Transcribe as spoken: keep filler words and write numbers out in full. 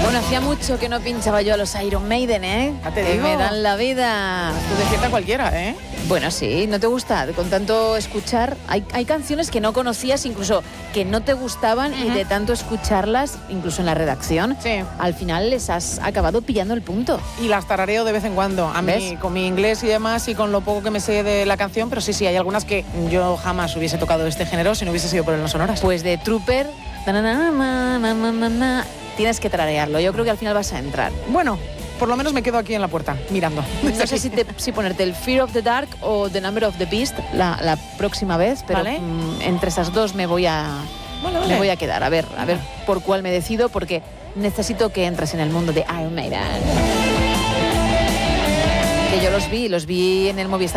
Bueno, hacía mucho que no pinchaba yo a los Iron Maiden, ¿eh? Ya te que digo. me dan la vida. Tú despierta cualquiera, ¿eh? Bueno, sí, ¿no te gusta? Con tanto escuchar, hay, hay canciones que no conocías, incluso que no te gustaban, uh-huh. y de tanto escucharlas, incluso en la redacción, sí. al final les has acabado pillando el punto. Y las tarareo de vez en cuando, a ¿Ves? mí, con mi inglés y demás, y con lo poco que me sé de la canción, pero sí, sí, hay algunas que yo jamás hubiese tocado este género si no hubiese sido por el No Sonoras. Pues de Trooper, na, na, na, na, na, na, na, tienes que tararearlo, yo creo que al final vas a entrar. Bueno, por lo menos me quedo aquí en la puerta, mirando. No sé si, te, si ponerte el Fear of the Dark o The Number of the Beast la, la próxima vez, pero ¿vale? mmm, entre esas dos me voy a vale, vale. me voy a quedar. A ver, a ver por cuál me decido, porque necesito que entres en el mundo de Iron Maiden. Que yo los vi, los vi en el Movistar